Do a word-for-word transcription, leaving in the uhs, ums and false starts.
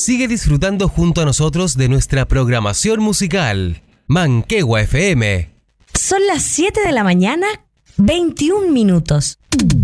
Sigue disfrutando junto a nosotros de nuestra programación musical. Manquehue F M. Son las siete de la mañana, veintiún minutos.